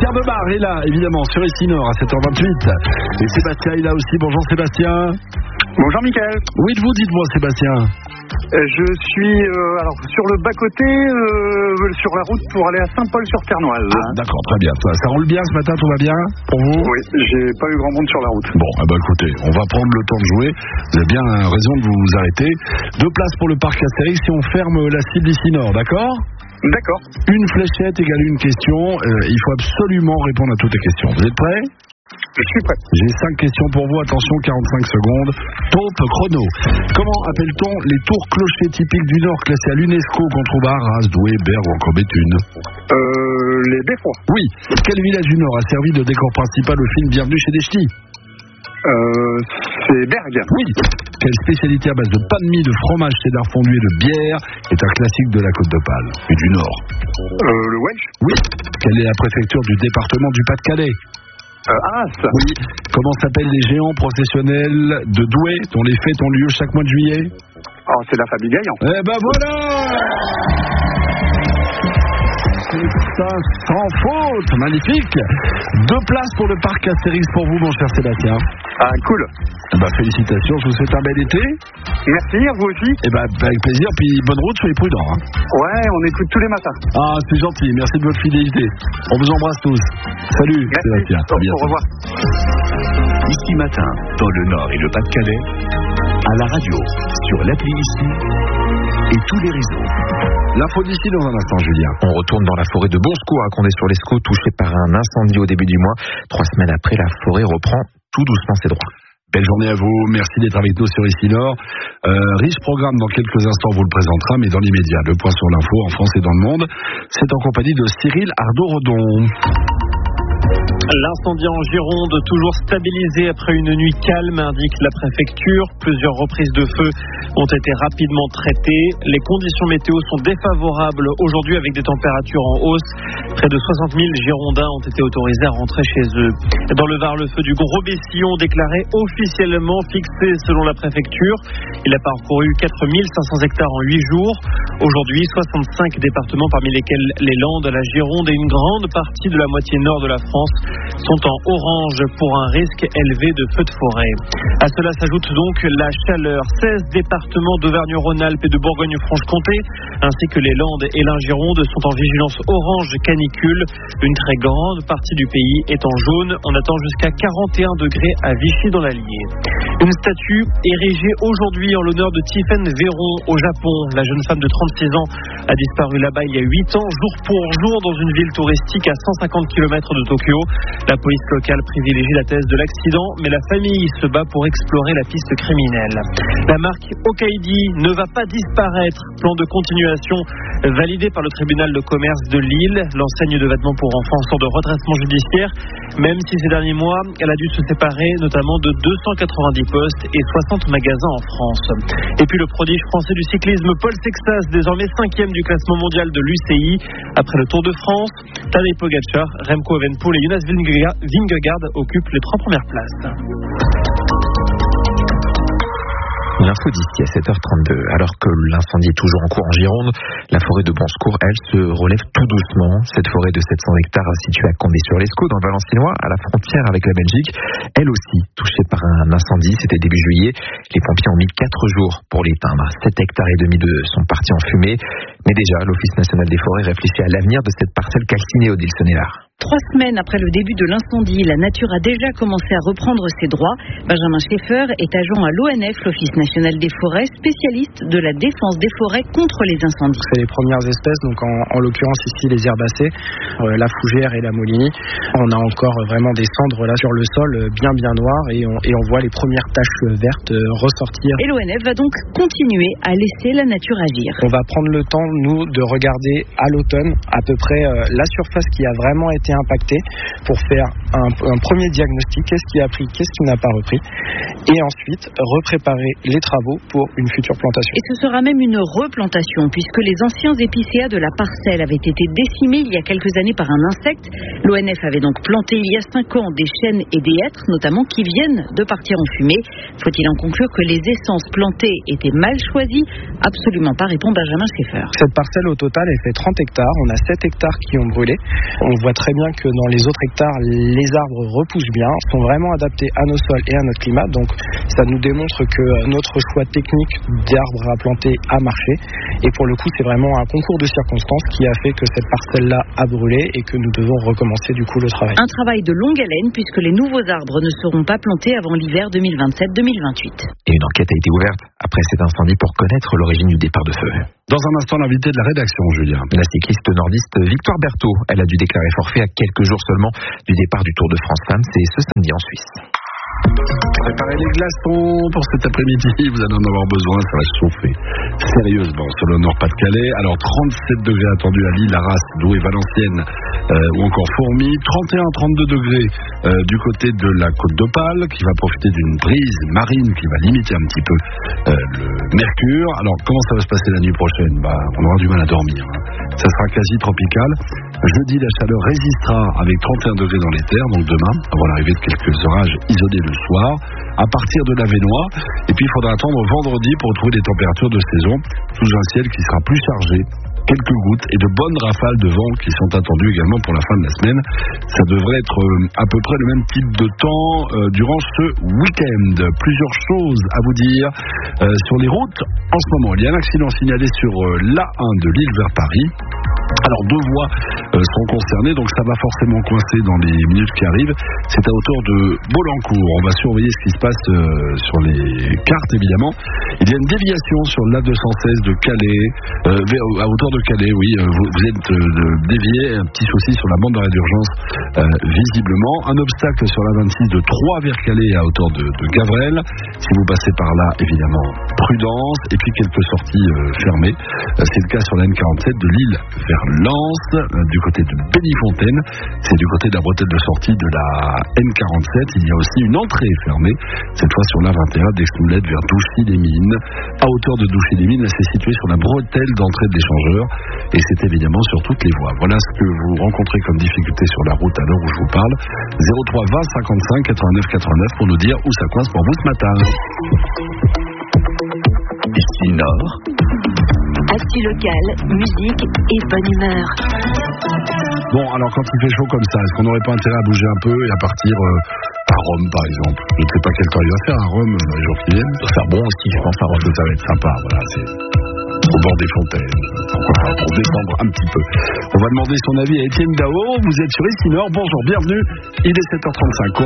Pierre Demar est là, évidemment, sur ici Nord à 7h28. Et Sébastien est là aussi. Bonjour Sébastien. Bonjour Mickaël. Où êtes-vous, dites-moi Sébastien? Je suis sur le bas-côté, sur la route pour aller à Saint-Paul-sur-Ternoise. Ah, d'accord, très bien. Ça roule bien ce matin, tout va bien pour vous? Oui, j'ai pas eu grand monde sur la route. Bon, écoutez, on va prendre le temps de jouer. Vous avez bien raison de vous arrêter. 2 places pour le parc Astérix si on ferme la cible ici Nord, d'accord? D'accord. Une fléchette égale une question. Il faut absolument répondre à toutes les questions. Vous êtes prêts? Je suis prêt. J'ai 5 questions pour vous. Attention, 45 secondes. Top chrono. Comment appelle-t-on les tours clochers typiques du Nord classés à l'UNESCO qu'on trouve à Arras, Douai, Berg ou encore Béthune? Les Beffrois. Oui. Quel village du Nord a servi de décor principal au film Bienvenue chez les Ch'tis? C'est Berg. Oui. Quelle spécialité à base de pain de mie, de fromage, cheddar fondu et de bière est un classique de la Côte d'Opale et du Nord? Le Welsh. Oui. Quelle est la préfecture du département du Pas-de-Calais? Arras. Oui. Comment s'appellent les géants processionnels de Douai dont les fêtes ont lieu chaque mois de juillet? Oh, c'est la famille Gaillan. Eh ben voilà! C'est ça, sans faute, magnifique. 2 places pour le parc Astérix pour vous, mon cher Sébastien. Ah, cool. Félicitations, je vous souhaite un bel été. Merci, à vous aussi. Avec plaisir, puis bonne route, soyez prudents. Hein. Ouais, on écoute tous les matins. Ah, c'est gentil, merci de votre fidélité. On vous embrasse tous. Salut, merci. Sébastien. Au revoir. Ici Matin, dans le Nord et le Pas-de-Calais, à la radio, sur l'appli Ici et tous les réseaux. L'info d'ici dans un instant, Julien. On retourne dans la forêt de Bonsecours à Condé-sur-Lescaut, touchée par un incendie au début du mois. 3 semaines après, la forêt reprend tout doucement ses droits. Belle journée à vous, merci d'être avec nous sur Ici Nord. Riche programme, dans quelques instants on vous le présentera, mais dans l'immédiat, le point sur l'info en France et dans le monde, c'est en compagnie de Cyril Ardo-Rodon. L'incendie en Gironde, toujours stabilisé après une nuit calme, indique la préfecture. Plusieurs reprises de feu ont été rapidement traitées. Les conditions météo sont défavorables aujourd'hui avec des températures en hausse. Près de 60 000 Girondins ont été autorisés à rentrer chez eux. Dans le Var, le feu du Gros Bessillon déclaré officiellement fixé selon la préfecture. Il a parcouru 4500 hectares en 8 jours. Aujourd'hui, 65 départements parmi lesquels les Landes, la Gironde et une grande partie de la moitié nord de la France sont en orange pour un risque élevé de feux de forêt. À cela s'ajoute donc la chaleur. 16 départements d'Auvergne-Rhône-Alpes et de Bourgogne-Franche-Comté, ainsi que les Landes et la Gironde, sont en vigilance orange canicule. Une très grande partie du pays est en jaune. On attend jusqu'à 41 degrés à Vichy dans l'Allier. Une statue érigée aujourd'hui en l'honneur de Tiffaine Véron au Japon. La jeune femme de 36 ans a disparu là-bas il y a 8 ans, jour pour jour, dans une ville touristique à 150 km de Tokyo. La police locale privilégie la thèse de l'accident, mais la famille se bat pour explorer la piste criminelle. La marque Okaidi ne va pas disparaître. Plan de continuation validé par le tribunal de commerce de Lille. L'enseigne de vêtements pour enfants sort de redressement judiciaire, même si ces derniers mois, elle a dû se séparer notamment de 290 postes et 60 magasins en France. Et puis le prodige français du cyclisme, Paul Sexas, désormais 5e du classement mondial de l'UCI. Après le Tour de France, Tadej Pogačar, Remco Evenepoel et Jonas Vingegaard occupent les 3 premières places. L'info d'ici à 7h32. Alors que l'incendie est toujours en cours en Gironde, la forêt de Bonsecours, elle, se relève tout doucement. Cette forêt de 700 hectares située à Condé-sur-Lescaut, dans le Valencinois, à la frontière avec la Belgique, elle aussi touchée par un incendie. C'était début juillet. Les pompiers ont mis 4 jours pour l'éteindre. 7 hectares et demi sont partis en fumée. Mais déjà, l'Office national des forêts réfléchit à l'avenir de cette parcelle calcinée au Dil-Sonnellard. 3 semaines après le début de l'incendie, la nature a déjà commencé à reprendre ses droits. Benjamin Schaeffer est agent à l'ONF, l'Office national des forêts, spécialiste de la défense des forêts contre les incendies. C'est les premières espèces, donc en l'occurrence ici les herbacées, la fougère et la molinie. On a encore vraiment des cendres là sur le sol bien noires et on voit les premières taches vertes ressortir. Et l'ONF va donc continuer à laisser la nature agir. On va prendre le temps, nous, de regarder à l'automne à peu près la surface qui a vraiment été impacté pour faire un premier diagnostic, qu'est-ce qui a pris, qu'est-ce qui n'a pas repris, et ensuite repréparer les travaux pour une future plantation. Et ce sera même une replantation puisque les anciens épicéas de la parcelle avaient été décimés il y a quelques années par un insecte. L'ONF avait donc planté il y a 5 ans des chênes et des hêtres, notamment, qui viennent de partir en fumée. Faut-il en conclure que les essences plantées étaient mal choisies? Absolument pas, répond Benjamin Schaeffer. Cette parcelle au total, elle fait 30 hectares. On a 7 hectares qui ont brûlé. On voit très bien que dans les autres hectares, les arbres repoussent bien, sont vraiment adaptés à nos sols et à notre climat. Donc ça nous démontre que notre choix technique d'arbres à planter a marché. Et pour le coup, c'est vraiment un concours de circonstances qui a fait que cette parcelle-là a brûlé et que nous devons recommencer du coup le travail. Un travail de longue haleine puisque les nouveaux arbres ne seront pas plantés avant l'hiver 2027-2028. Et une enquête a été ouverte après cet incendie pour connaître l'origine du départ de feu. Dans un instant, l'invité de la rédaction, Julien. La cycliste nordiste Victoire Berthaud, elle a dû déclarer forfait à quelques jours seulement du départ du Tour de France Femmes. C'est ce samedi en Suisse. Préparez les glaçons pour cet après-midi, vous allez en avoir besoin, ça va chauffer sérieusement sur le Nord-Pas-de-Calais. Alors 37 degrés attendus à Lille, Arras, Douai, Valenciennes ou encore Fourmies, 31-32 degrés du côté de la Côte d'Opale qui va profiter d'une brise marine qui va limiter un petit peu le mercure. Alors comment ça va se passer la nuit prochaine? On aura du mal à dormir, Ça sera quasi tropical. Jeudi, la chaleur résistera avec 31 degrés dans les terres, donc demain, avant l'arrivée de quelques orages isolés le soir, à partir de l'Avesnois. Et puis il faudra attendre vendredi pour retrouver des températures de saison, sous un ciel qui sera plus chargé. Quelques gouttes et de bonnes rafales de vent qui sont attendues également pour la fin de la semaine. Ça devrait être à peu près le même type de temps durant ce week-end. Plusieurs choses à vous dire sur les routes. En ce moment, il y a un accident signalé sur l'A1 de Lille vers Paris. Alors 2 voies sont concernées, donc ça va forcément coincer dans les minutes qui arrivent. C'est à hauteur de Bolancourt. On va surveiller ce qui se passe sur les cartes, évidemment. Il y a une déviation sur l'A216 de Calais, à hauteur de Calais, oui. Vous êtes dévié, un petit souci sur la bande d'arrêt d'urgence, visiblement. Un obstacle sur l'A26 de Troyes vers Calais à hauteur de Gavrel. Si vous passez par là, évidemment, prudence. Et puis quelques sorties fermées. C'est le cas sur la N47 de Lille vers Lens, du côté de Bénifontaine. C'est du côté de la bretelle de sortie de la N47. Il y a aussi une entrée fermée, cette fois sur la 21 d'Aix-Moulette vers Douchy-les-Mines. À hauteur de Douchy-les-Mines, c'est situé sur la bretelle d'entrée de l'échangeur et c'est évidemment sur toutes les voies. Voilà ce que vous rencontrez comme difficulté sur la route à l'heure où je vous parle. 03 20 55 89 89 pour nous dire où ça coince pour vous ce matin. Ici Nord. Actu locale, musique et bonne humeur. Bon, alors quand il fait chaud comme ça, est-ce qu'on n'aurait pas intérêt à bouger un peu et à partir à Rome par exemple? Je ne sais pas quel temps il va faire à Rome dans les jours qui viennent. Ça va faire bon aussi, je pense à Rome. Ça va être sympa, voilà, c'est au bord des fontaines. Pour descendre un petit peu. On va demander son avis à Étienne Dao. Vous êtes sur Ici Nord. Bonjour, bienvenue. Il est 7h35.